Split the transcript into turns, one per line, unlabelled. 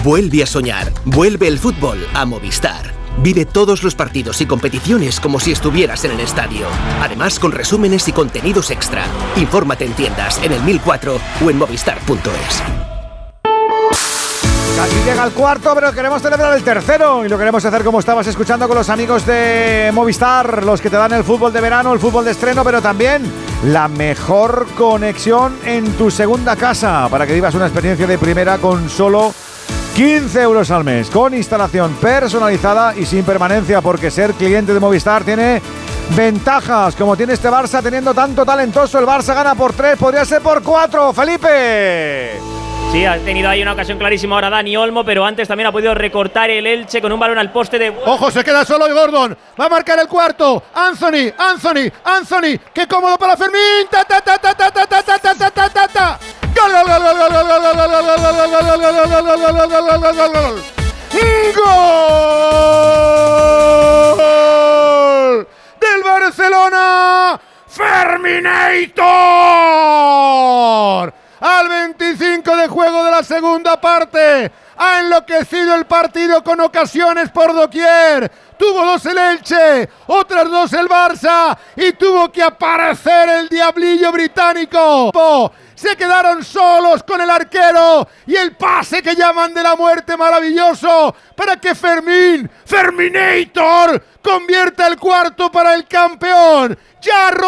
Vuelve a soñar. Vuelve el fútbol a Movistar. Vive todos los partidos y competiciones como si estuvieras en el estadio. Además, con resúmenes y contenidos extra. Infórmate en tiendas, en el 1004 o en movistar.es.
Casi llega el cuarto, pero queremos celebrar el tercero. Y lo queremos hacer como estabas escuchando con los amigos de Movistar, los que te dan el fútbol de verano, el fútbol de estreno, pero también la mejor conexión en tu segunda casa, para que vivas una experiencia de primera con solo 15 euros al mes, con instalación personalizada y sin permanencia, porque ser cliente de Movistar tiene ventajas, como tiene este Barça teniendo tanto talentoso. El Barça gana por 3, podría ser por 4, Felipe.
Sí, ha tenido ahí una ocasión clarísima ahora Dani Olmo, pero antes también ha podido recortar el Elche con un balón al poste de...
¡Ojo, se queda solo y Gordon! ¡Va a marcar el cuarto! ¡Anthony! ¡Qué cómodo para Fermín! ¡Ta, ta, ta, ta, ta, ta, ta, ta, ta, ta, ta, ta! ¡Gol, gol, gol, gol, gol, gol, gol, gol, gol, gol, gol! ¡Gol del Barcelona! ¡Ferminator! Al 25 de juego de la segunda parte, ha enloquecido el partido con ocasiones por doquier. Tuvo 2 el Elche, otras 2 el Barça y tuvo que aparecer el diablillo británico. Se quedaron solos con el arquero y el pase que llaman de la muerte maravilloso para que Ferminator convierta el cuarto para el campeón. Ya